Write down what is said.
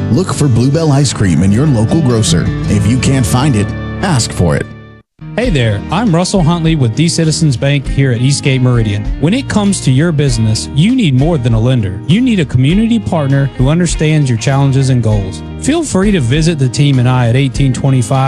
Look for Bluebell Ice Cream in your local grocer. If you can't find it, ask for it. Hey there, I'm Russell Huntley with The Citizens Bank here at Eastgate Meridian. When it comes to your business, you need more than a lender. You need a community partner who understands your challenges and goals. Feel free to visit the team and I at 1825